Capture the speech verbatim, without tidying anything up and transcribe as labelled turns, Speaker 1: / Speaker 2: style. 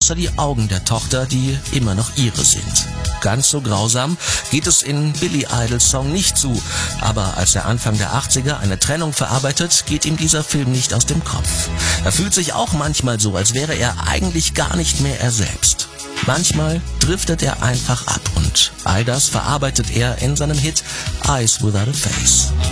Speaker 1: außer die Augen der Tochter, die immer noch ihre sind. Ganz so grausam geht es in Billy Idols Song nicht zu, aber als er Anfang der achtziger eine Trennung verarbeitet, geht ihm dieser Film nicht aus dem Kopf. Er fühlt sich auch manchmal so, als wäre er eigentlich gar nicht mehr er selbst. Manchmal driftet er einfach ab und all das verarbeitet er in seinem Hit Eyes Without a Face.